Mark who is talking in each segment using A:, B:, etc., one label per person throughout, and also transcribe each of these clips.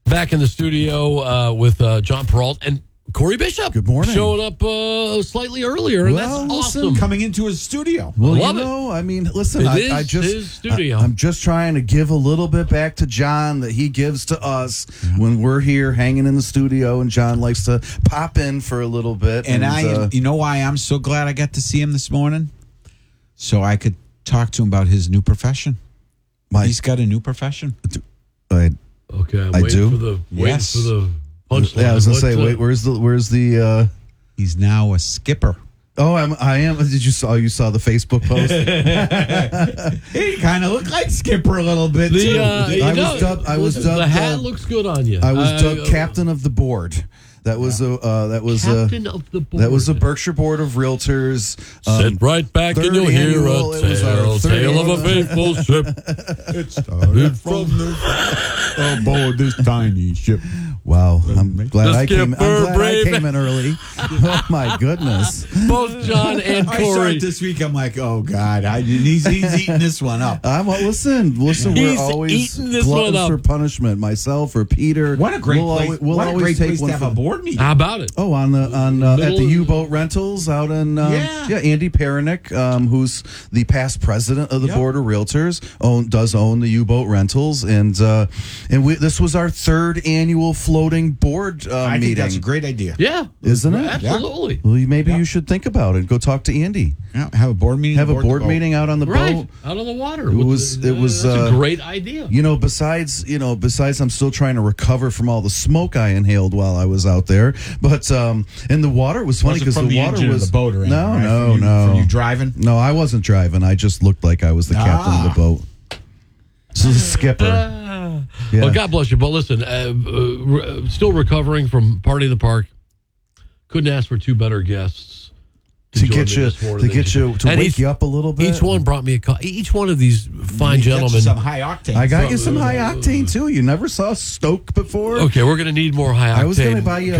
A: Back in the studio with John Peralt and Corey Bishop.
B: Good morning.
A: Showing up slightly earlier, and that's awesome.
C: Coming into his studio.
B: Well,
A: Love
B: I mean, listen,
A: I just his studio.
B: I'm just trying to give a little bit back to John that he gives to us when we're here hanging in the studio, and John likes to pop in for a little bit.
C: And you know why I'm so glad I got to see him this morning? So I could talk to him about his new profession. He's got a new profession.
A: Okay, I'm waiting for the punchline.
B: Yeah, I was gonna say, wait, where's the?
C: He's now a skipper.
B: Oh, I am. Did you saw the Facebook post?
C: He kind of looked like Skipper a little bit too.
B: I was dubbed.
A: The hat looks good on you.
B: I was dubbed captain of the board. That was
A: captain of the board.
B: That was a Berkshire Board of Realtors.
A: Sit right back and you'll hear a tale of a faithful ship.
C: It started from aboard this tiny ship.
B: Wow, I'm glad I came in early. Oh my goodness!
A: Both John and Corey.
C: I saw it this week. I'm like, oh God, he's eating this one up.
B: Listen. We're always gluttons for punishment. Myself or Peter.
C: What a great place! What a great place to have a board meeting.
A: How about it?
B: Oh, at the U-Boat Rentals out in Andy Perenick, who's the past president of the Board of Realtors, does own the U-Boat Rentals, and this was our third annual floating board meeting.
C: I think that's a great idea.
A: Yeah,
B: isn't it?
A: Absolutely.
B: Well, maybe you should think about it. Go talk to Andy.
C: Yeah, have a board meeting.
B: Have a board meeting out on the boat,
A: out on the water.
B: It was
A: that's a great idea.
B: Besides I'm still trying to recover from all the smoke I inhaled while I was out there. But and the water was funny because the water was
C: the boat or anything,
B: no.
C: From you driving?
B: No, I wasn't driving. I just looked like I was the captain of the boat. So the skipper.
A: Well, God bless you. But listen, still recovering from Party in the Park. Couldn't ask for two better guests. To wake you up a little bit. Each one brought me a call. Each one of these fine gentlemen.
C: Some high octane.
B: I got you some high octane too. You never saw Stoke before.
A: Okay, we're going to need more high octane.
B: I was going to buy you a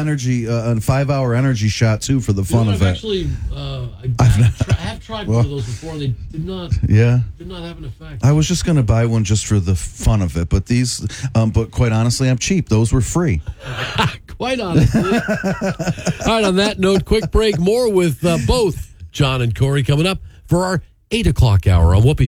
B: 5-hour energy shot too for the fun of it.
A: Actually, I have tried one of those before, and they did not have an effect.
B: I was just going to buy one just for the fun of it, but but quite honestly, I'm cheap. Those were free.
A: Quite honestly. All right, on that note, quick break. More with both John and Corey coming up for our 8 o'clock hour on Whoopi.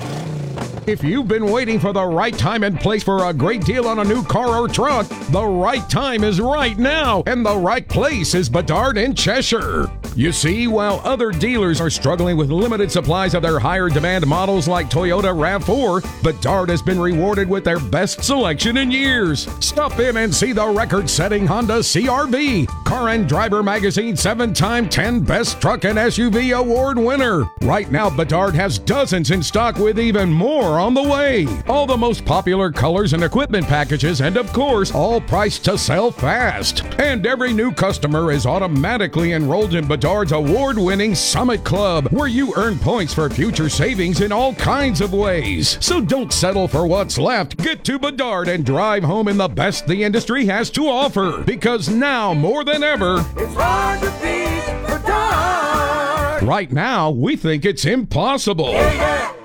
D: If you've been waiting for the right time and place for a great deal on a new car or truck, the right time is right now, and the right place is Bedard in Cheshire. You see, while other dealers are struggling with limited supplies of their higher demand models like Toyota RAV4, Bedard has been rewarded with their best selection in years. Stop in and see the record-setting Honda CR-V, Car and Driver Magazine 7-time 10 Best Truck and SUV Award winner. Right now, Bedard has dozens in stock with even more on the way. All the most popular colors and equipment packages, and of course, all priced to sell fast. And every new customer is automatically enrolled in Bedard's award-winning Summit Club, where you earn points for future savings in all kinds of ways. So don't settle for what's left. Get to Bedard and drive home in the best the industry has to offer. Because now, more than ever,
E: it's hard to beat Bedard.
D: Right now, we think it's impossible.
E: Yeah.